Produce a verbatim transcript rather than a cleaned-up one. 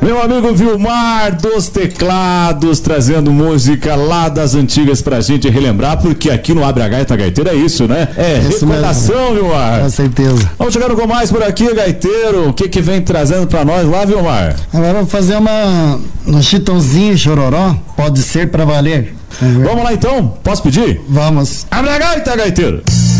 Meu amigo Vilmar dos teclados, trazendo música lá das antigas pra gente relembrar, porque aqui no Abre a Gaita Gaiteiro é isso, né? É isso recordação, mesmo. Vilmar. Com certeza. Vamos chegando com mais por aqui, Gaiteiro. O que que vem trazendo pra nós lá, Vilmar? Agora vamos fazer uma um Chitãozinho Chororó, pode ser pra valer. Vamos lá então? Posso pedir? Vamos. Abre a Gaita Gaiteiro.